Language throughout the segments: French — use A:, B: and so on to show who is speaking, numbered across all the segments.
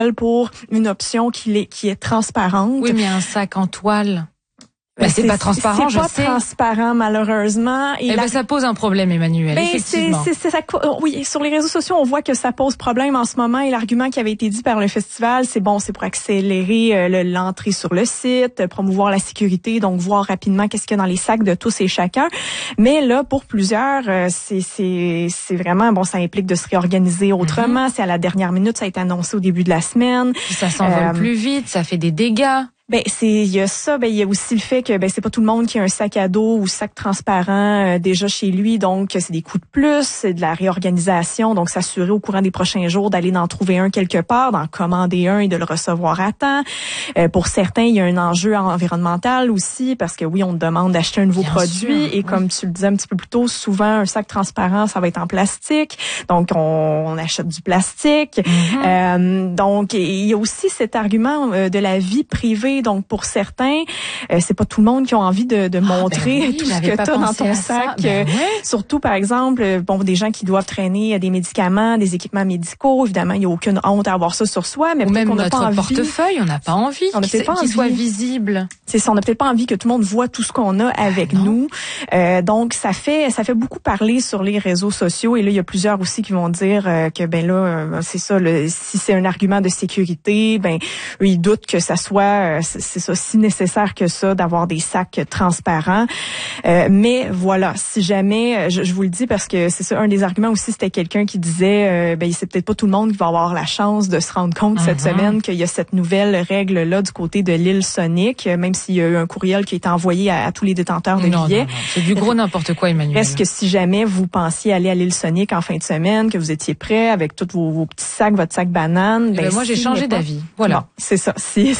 A: pour une option qui est transparente.
B: Oui, mais un sac en toile. C'est pas transparent,
A: je sais. C'est pas transparent, malheureusement.
B: Et ça pose un problème, Emmanuelle, effectivement.
A: Oui, sur les réseaux sociaux, on voit que ça pose problème en ce moment. Et l'argument qui avait été dit par le festival, c'est pour accélérer l'entrée sur le site, promouvoir la sécurité, donc voir rapidement qu'est-ce qu'il y a dans les sacs de tous et chacun. Mais là, pour plusieurs, c'est vraiment, ça implique de se réorganiser autrement. C'est à la dernière minute, ça a été annoncé au début de la semaine.
B: Puis ça s'envole plus vite, ça fait des dégâts.
A: Il y a ça, il y a aussi le fait que c'est pas tout le monde qui a un sac à dos ou sac transparent déjà chez lui, donc c'est des coûts de plus, c'est de la réorganisation, donc s'assurer au courant des prochains jours d'aller en trouver un quelque part, d'en commander un et de le recevoir à temps. Pour certains, il y a un enjeu environnemental aussi parce que oui, on te demande d'acheter un nouveau produit et comme tu le disais un petit peu plus tôt, souvent un sac transparent, ça va être en plastique, donc on achète du plastique. Donc il y a aussi cet argument de la vie privée. Donc, pour certains, c'est pas tout le monde qui a envie de montrer tout ce que t'as dans ton sac. Surtout, par exemple, des gens qui doivent traîner des médicaments, des équipements médicaux. Évidemment, il n'y a aucune honte à avoir ça sur soi. Mais
B: ou même notre portefeuille, on n'a pas envie qu'il soit visible.
A: C'est ça, on n'a peut-être pas envie que tout le monde voit tout ce qu'on a avec nous. Donc, ça fait beaucoup parler sur les réseaux sociaux. Et là, il y a plusieurs aussi qui vont dire que c'est ça, si c'est un argument de sécurité, eux, ils doutent que ça soit c'est ça, si nécessaire que ça, d'avoir des sacs transparents. Mais voilà, si jamais, je vous le dis parce que c'est ça, un des arguments aussi, c'était quelqu'un qui disait, c'est peut-être pas tout le monde qui va avoir la chance de se rendre compte cette semaine qu'il y a cette nouvelle règle-là du côté de l'île Sonic, même s'il y a eu un courriel qui a été envoyé à tous les détenteurs de billets.
B: Non. C'est du gros n'importe quoi, Emmanuel.
A: Est-ce que si jamais vous pensiez aller à l'île Sonic en fin de semaine, que vous étiez prêt avec tous vos petits sacs, votre sac banane,
B: moi, j'ai changé d'avis. Voilà.
A: Non, c'est ça.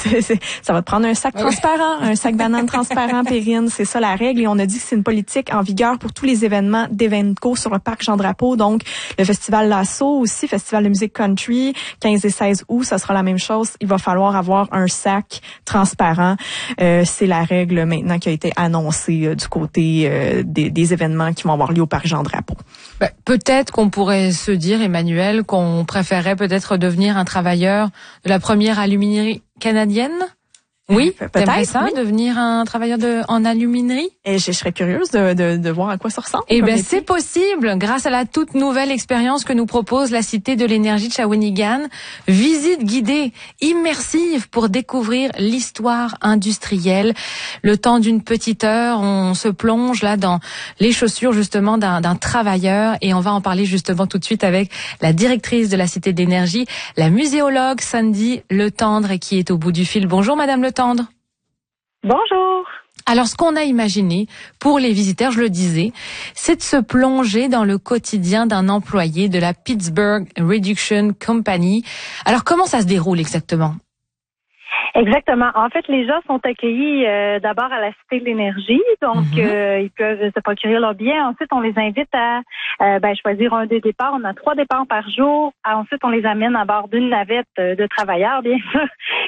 A: Ça va te prendre un sac transparent, un sac banane transparent, Perrine. C'est ça la règle. Et on a dit que c'est une politique en vigueur pour tous les événements d'Evenco sur le parc Jean-Drapeau. Donc, le festival Lasso aussi, festival de musique country, 15 et 16 août, ça sera la même chose. Il va falloir avoir un sac transparent. C'est la règle maintenant qui a été annoncée du côté des événements qui vont avoir lieu au parc Jean-Drapeau.
B: Peut-être qu'on pourrait se dire, Emmanuel, qu'on préférerait peut-être devenir un travailleur de la première aluminerie canadienne. Oui, peut-être ça, devenir un travailleur en aluminerie.
A: Et je serais curieuse de voir à quoi ça ressemble.
B: C'est possible, grâce à la toute nouvelle expérience que nous propose la Cité de l'énergie de Shawinigan. Visite guidée immersive pour découvrir l'histoire industrielle. Le temps d'une petite heure, on se plonge là dans les chaussures justement d'un travailleur et on va en parler justement tout de suite avec la directrice de la Cité de l'énergie, la muséologue Sandy Letendre qui est au bout du fil. Bonjour Madame Letendre.
C: Bonjour.
B: Alors, ce qu'on a imaginé pour les visiteurs, je le disais, c'est de se plonger dans le quotidien d'un employé de la Pittsburgh Reduction Company. Alors, comment ça se déroule exactement?
C: Exactement. En fait, les gens sont accueillis d'abord à la Cité de l'énergie, donc ils peuvent se procurer leur billet. Ensuite, on les invite à choisir un des départs. On a 3 départs par jour. Ensuite, on les amène à bord d'une navette de travailleurs, bien sûr,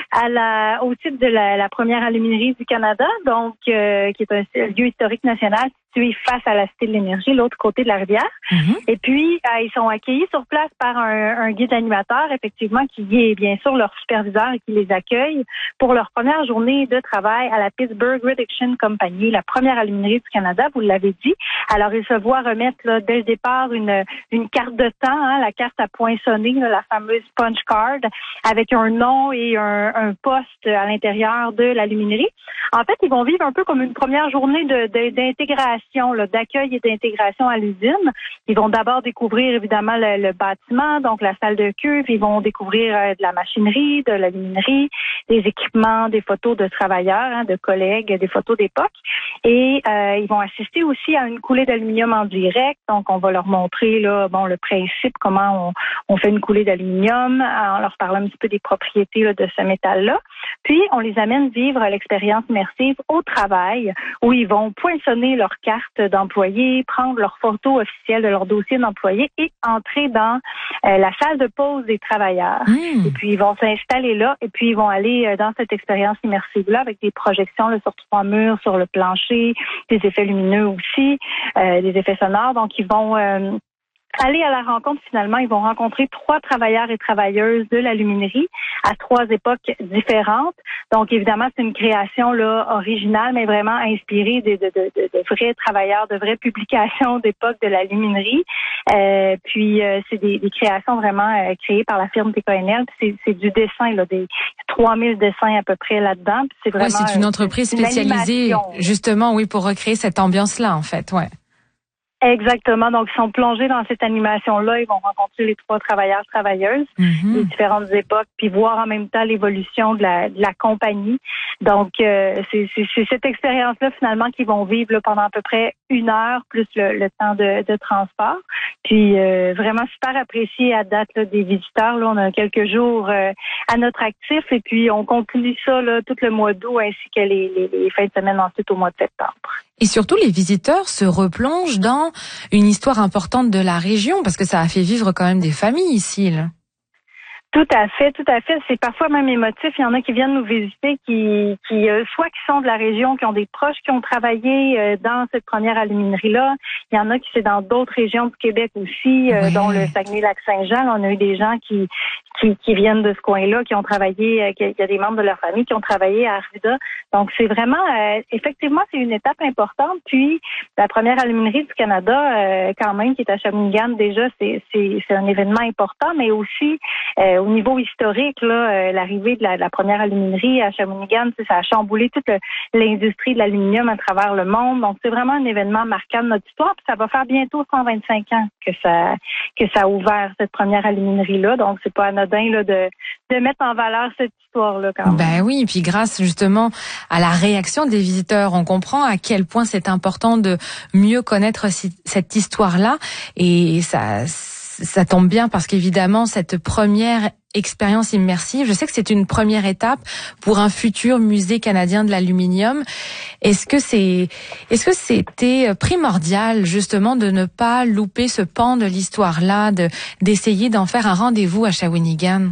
C: au site de la première aluminerie du Canada, donc qui est un lieu historique national situé face à la Cité de l'énergie, l'autre côté de la rivière. Et puis, ils sont accueillis sur place par un guide animateur, effectivement, qui est bien sûr leur superviseur et qui les accueille pour leur première journée de travail à la Pittsburgh Reduction Company, la première aluminerie du Canada, vous l'avez dit. Alors, ils se voient remettre dès le départ une carte de temps, la carte à poinçonner, la fameuse punch card, avec un nom et un poste à l'intérieur de l'aluminerie. En fait, ils vont vivre un peu comme une première journée d'intégration, d'accueil et d'intégration à l'usine. Ils vont d'abord découvrir évidemment le bâtiment, donc la salle de cuve. Ils vont découvrir de la machinerie, de l'aluminerie, des équipements, des photos de travailleurs, de collègues, des photos d'époque. Et ils vont assister aussi à une coulée d'aluminium en direct. Donc, on va leur montrer le principe, comment on fait une coulée d'aluminium, en leur parlant un petit peu des propriétés de ce métal-là. Puis, on les amène vivre l'expérience immersive au travail, où ils vont poinçonner leur carte d'employé, prendre leur photo officielle de leur dossier d'employé et entrer dans la salle de pause des travailleurs. Et puis, ils vont s'installer là et puis ils vont aller dans cette expérience immersive-là avec des projections sur 3 murs, sur le plancher, des effets lumineux aussi, des effets sonores. Donc, ils vont aller à la rencontre, finalement, ils vont rencontrer 3 travailleurs et travailleuses de l'aluminerie à 3 époques différentes. Donc, évidemment, c'est une création là originale, mais vraiment inspirée de vrais travailleurs, de vraies publications d'époque de l'aluminerie. Puis, c'est des créations vraiment créées par la firme TKNL. C'est du dessin, là, des 3000 dessins à peu près là-dedans. Puis c'est vraiment
B: c'est une entreprise spécialisée, justement, oui, pour recréer cette ambiance-là, en fait, ouais.
C: Exactement. Donc, ils sont plongés dans cette animation-là. Ils vont rencontrer les 3 travailleurs, travailleuses des différentes époques, puis voir en même temps l'évolution de la compagnie. Donc, c'est cette expérience-là, finalement, qu'ils vont vivre là, pendant à peu près 1 heure, plus le temps de transport. Puis, vraiment super apprécié à date là, des visiteurs. Là, on a quelques jours à notre actif et puis on continue ça là, tout le mois d'août ainsi que les fins de semaine ensuite au mois de septembre.
B: Et surtout, les visiteurs se replongent dans une histoire importante de la région, parce que ça a fait vivre quand même des familles ici, là.
C: Tout à fait, tout à fait. C'est parfois même émotif. Il y en a qui viennent nous visiter, qui soit qui sont de la région, qui ont des proches qui ont travaillé dans cette première aluminerie-là. Il y en a qui c'est dans d'autres régions du Québec aussi, dont le Saguenay-Lac-Saint-Jean. On a eu des gens qui viennent de ce coin-là, qui ont travaillé, il y a des membres de leur famille qui ont travaillé à Arvida. Donc, c'est vraiment, effectivement, c'est une étape importante. Puis, la première aluminerie du Canada, quand même, qui est à Shawinigan, déjà, c'est un événement important, mais aussi, au niveau historique, là, l'arrivée de la première aluminerie à Shawinigan, ça a chamboulé toute l'industrie de l'aluminium à travers le monde. Donc, c'est vraiment un événement marquant de notre histoire. Puis ça va faire bientôt 125 ans que ça a ouvert cette première aluminerie-là. Donc, c'est pas anodin là, de mettre en valeur cette histoire-là quand même.
B: Ben oui, et puis grâce justement à la réaction des visiteurs, on comprend à quel point c'est important de mieux connaître cette histoire-là. Et ça tombe bien parce qu'évidemment, cette première expérience immersive, je sais que c'est une première étape pour un futur musée canadien de l'aluminium. Est-ce que c'était primordial justement de ne pas louper ce pan de l'histoire-là, d'essayer d'en faire un rendez-vous à Shawinigan?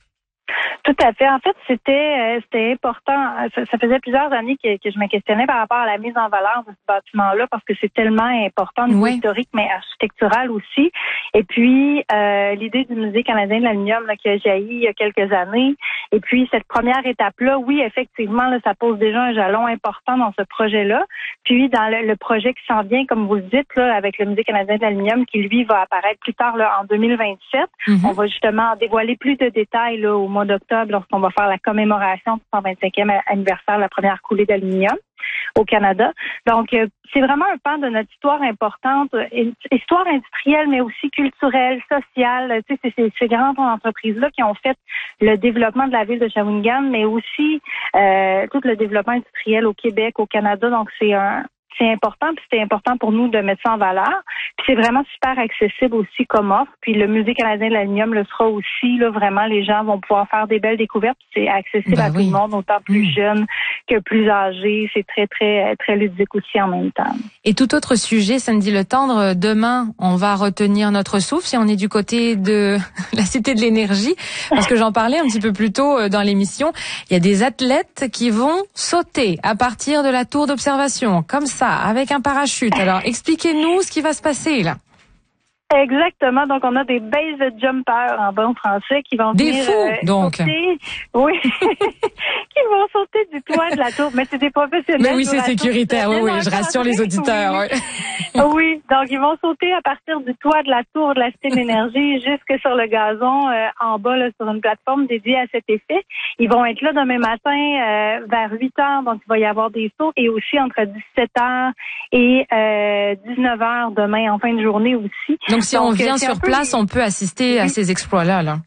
C: Tout à fait. En fait, c'était important. Ça faisait plusieurs années que je me questionnais par rapport à la mise en valeur de ce bâtiment-là parce que c'est tellement important au niveau historique, mais architectural aussi. Et puis, l'idée du Musée canadien de l'aluminium qui a jailli il y a quelques années. Et puis, cette première étape-là, oui, effectivement, là, ça pose déjà un jalon important dans ce projet-là. Puis, dans le projet qui s'en vient, comme vous le dites, là, avec le Musée canadien de l'aluminium qui, lui, va apparaître plus tard là, en 2027. On va justement dévoiler plus de détails là, au mois d'octobre lorsqu'on va faire la commémoration du 125e anniversaire de la première coulée d'aluminium au Canada. Donc, c'est vraiment un pan de notre histoire importante, histoire industrielle, mais aussi culturelle, sociale. Tu sais, c'est ces grandes entreprises-là qui ont fait le développement de la ville de Shawinigan, mais aussi tout le développement industriel au Québec, au Canada. Donc, c'est important, puis c'était important pour nous de mettre ça en valeur. Puis c'est vraiment super accessible aussi comme offre. Puis le Musée canadien de l'aluminium le sera aussi. Là, vraiment, les gens vont pouvoir faire des belles découvertes. C'est accessible à tout le monde, autant plus jeune que plus âgé. C'est très, très, très ludique aussi en même temps.
B: Et tout autre sujet, Sandy Letendre, demain, on va retenir notre souffle si on est du côté de la Cité de l'Énergie. Parce que j'en parlais un petit peu plus tôt dans l'émission. Il y a des athlètes qui vont sauter à partir de la tour d'observation, comme ça, avec un parachute. Alors, expliquez-nous ce qui va se passer, là.
C: Exactement. Donc, on a des base jumpers en bon français qui vont venir
B: donc.
C: sauter. Oui. Qui vont sauter du toit de la tour. Mais c'est des professionnels.
B: Mais oui, c'est sécuritaire. Oui, je rassure les auditeurs.
C: Oui. Donc, ils vont sauter à partir du toit de la tour de la Cité de l'Énergie jusque sur le gazon en bas, là, sur une plateforme dédiée à cet effet. Ils vont être là demain matin vers 8 heures. Donc, il va y avoir des sauts et aussi entre 17 heures et 19 heures demain en fin de journée aussi.
B: Donc, si on vient sur place, on peut assister à ces exploits-là, là.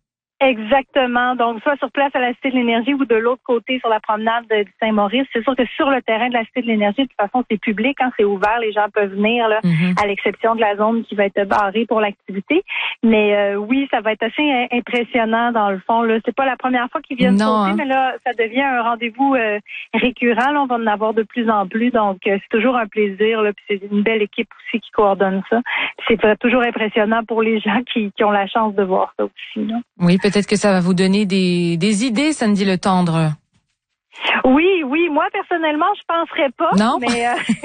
C: Exactement. Donc, soit sur place à la Cité de l'Énergie ou de l'autre côté sur la promenade de Saint-Maurice. C'est sûr que sur le terrain de la Cité de l'Énergie, de toute façon, c'est public, hein, c'est ouvert. Les gens peuvent venir, là, à l'exception de la zone qui va être barrée pour l'activité. Mais oui, ça va être assez impressionnant dans le fond. Là, c'est pas la première fois qu'ils viennent sauter, mais là, ça devient un rendez-vous récurrent. Là, on va en avoir de plus en plus. Donc, c'est toujours un plaisir. Là, puis c'est une belle équipe aussi qui coordonne ça. Puis c'est toujours impressionnant pour les gens qui ont la chance de voir ça aussi. Là.
B: Oui, peut-être que ça va vous donner des idées, Sandy Letendre.
C: Oui, moi personnellement, je penserais pas.
B: Non?
C: Mais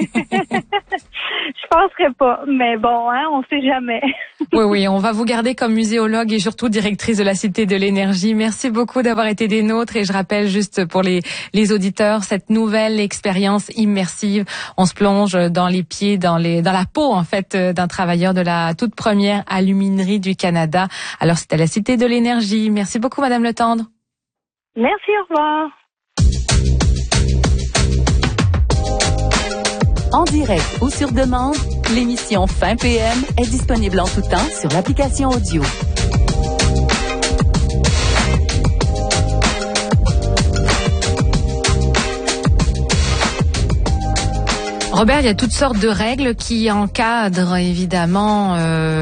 C: je penserais pas. Mais bon, on sait jamais.
B: Oui, on va vous garder comme muséologue et surtout directrice de la Cité de l'Énergie. Merci beaucoup d'avoir été des nôtres et je rappelle juste pour les auditeurs cette nouvelle expérience immersive. On se plonge dans les pieds, dans la peau en fait d'un travailleur de la toute première aluminerie du Canada. Alors c'était la Cité de l'Énergie. Merci beaucoup Madame Le Tendre.
C: Merci, au revoir.
D: En direct ou sur demande, l'émission Fin PM est disponible en tout temps sur l'application audio.
B: Robert, il y a toutes sortes de règles qui encadrent évidemment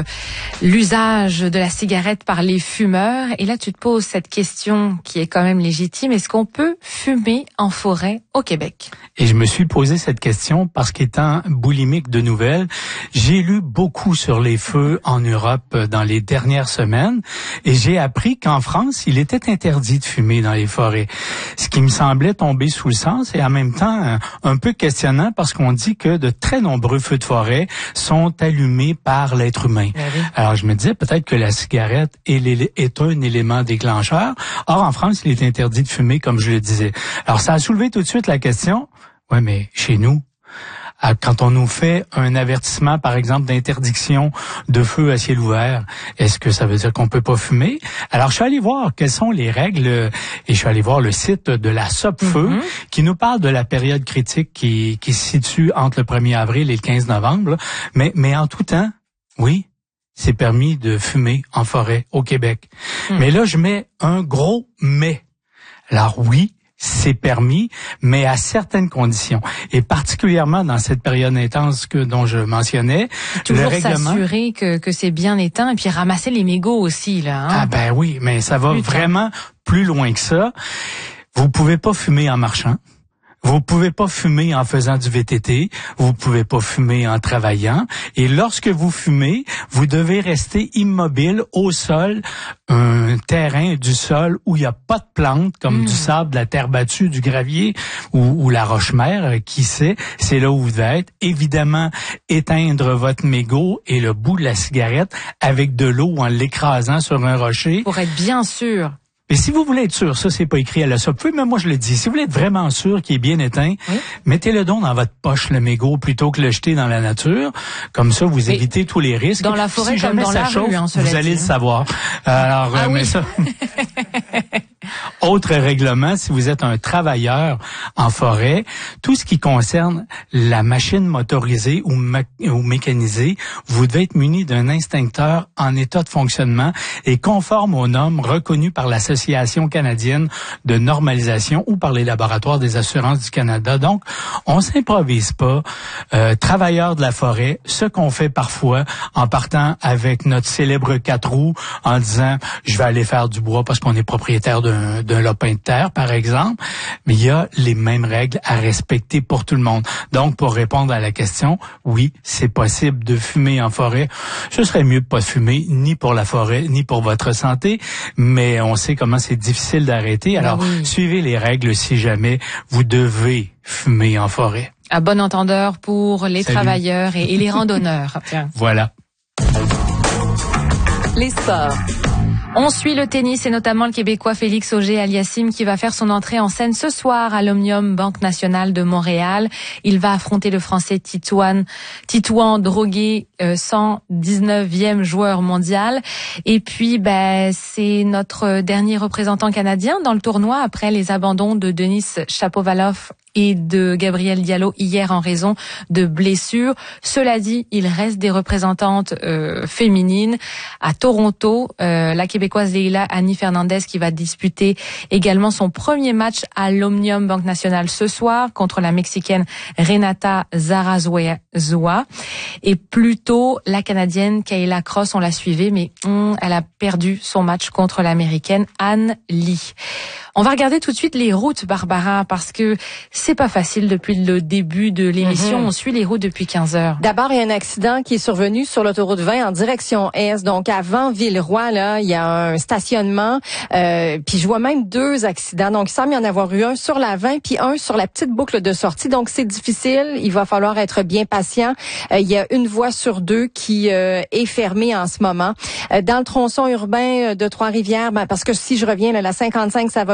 B: l'usage de la cigarette par les fumeurs. Et là, tu te poses cette question qui est quand même légitime. Est-ce qu'on peut fumer en forêt au Québec?
E: Et je me suis posé cette question parce qu'étant boulimique de nouvelles, j'ai lu beaucoup sur les feux en Europe dans les dernières semaines et j'ai appris qu'en France, il était interdit de fumer dans les forêts. Ce qui me semblait tomber sous le sens et en même temps un peu questionnant parce qu'on dit que de très nombreux feux de forêt sont allumés par l'être humain. Oui. Alors je me disais peut-être que la cigarette est un élément déclencheur. Or en France, il est interdit de fumer comme je le disais. Alors ça a soulevé tout de suite la question, ouais mais chez nous, quand on nous fait un avertissement, par exemple, d'interdiction de feu à ciel ouvert, est-ce que ça veut dire qu'on peut pas fumer? Alors, je suis allé voir quelles sont les règles et je suis allé voir le site de la Sopfeu qui nous parle de la période critique qui se situe entre le 1er avril et le 15 novembre. Mais en tout temps, oui, c'est permis de fumer en forêt au Québec. Mais là, je mets un gros mais. Alors oui, c'est permis, mais à certaines conditions. Et particulièrement dans cette période intense dont je mentionnais,
B: toujours
E: le règlement...
B: s'assurer que c'est bien éteint et puis ramasser les mégots aussi, là.
E: Ah ben oui, mais ça va vraiment plus loin que ça. Vous pouvez pas fumer en marchant. Vous pouvez pas fumer en faisant du VTT, vous pouvez pas fumer en travaillant, et lorsque vous fumez, vous devez rester immobile au sol, un terrain du sol où il n'y a pas de plantes, comme du sable, de la terre battue, du gravier ou la roche-mère, qui sait, c'est là où vous devez être. Évidemment, éteindre votre mégot et le bout de la cigarette avec de l'eau en l'écrasant sur un rocher.
B: Pour être bien sûr.
E: Mais si vous voulez être sûr, ça c'est pas écrit à la Sopfeu, mais moi je le dis, si vous voulez être vraiment sûr qu'il est bien éteint, mettez-le donc dans votre poche, le mégot, plutôt que le jeter dans la nature. Comme ça, vous évitez tous les risques.
B: Dans la forêt
E: si
B: comme
E: jamais
B: dans
E: ça
B: la
E: chauffe,
B: rue, hein,
E: vous allez le savoir. Alors, mais ça... Autre règlement, si vous êtes un travailleur en forêt, tout ce qui concerne la machine motorisée ou mécanisée, vous devez être muni d'un extincteur en état de fonctionnement et conforme aux normes reconnues par l'Association canadienne de normalisation ou par les laboratoires des assurances du Canada. Donc, on s'improvise pas. Travailleurs de la forêt, ce qu'on fait parfois en partant avec notre célèbre 4 roues en disant « je vais aller faire du bois parce qu'on est propriétaire d'un lopin de terre, par exemple », mais il y a les mêmes règles à respecter pour tout le monde. Donc, pour répondre à la question, oui, c'est possible de fumer en forêt. Ce serait mieux de pas fumer, ni pour la forêt, ni pour votre santé, mais on sait comment c'est difficile d'arrêter. Alors, suivez les règles si jamais vous devez fumer en forêt.
B: À bon entendeur pour les travailleurs et les randonneurs. Tiens.
E: Voilà.
D: Les sports.
B: On suit le tennis et notamment le Québécois Félix Auger-Aliassime qui va faire son entrée en scène ce soir à l'Omnium Banque Nationale de Montréal. Il va affronter le Français Titouan Drogué, 119e joueur mondial. Et puis, c'est notre dernier représentant canadien dans le tournoi après les abandons de Denis Shapovalov et de Gabriel Diallo hier en raison de blessures. Cela dit, il reste des représentantes féminines. À Toronto, la Québécoise Leila Annie Fernandez qui va disputer également son premier match à l'Omnium Banque Nationale ce soir contre la Mexicaine Renata Zarazua. Et plus tôt, la Canadienne Kayla Cross, on l'a suivie, mais elle a perdu son match contre l'Américaine Anne Lee. On va regarder tout de suite les routes, Barbara, parce que c'est pas facile depuis le début de l'émission. On suit les routes depuis 15 heures.
F: D'abord, il y a un accident qui est survenu sur l'autoroute 20 en direction est, donc avant Villeroy, là, il y a un stationnement, puis je vois même 2 accidents. Donc, il semble y en avoir eu un sur la 20 puis un sur la petite boucle de sortie. Donc, c'est difficile. Il va falloir être bien patient. Il y a une voie sur 2 qui est fermée en ce moment. Dans le tronçon urbain de Trois-Rivières, parce que si je reviens, là, la 55, ça va